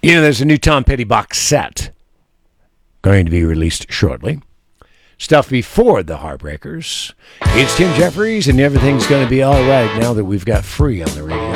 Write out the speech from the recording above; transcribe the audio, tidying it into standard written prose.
You know, there's a new Tom Petty box set going to be released shortly. Stuff before the Heartbreakers. It's Tim Jeffries, and everything's going to be all right now that we've got Free on the radio.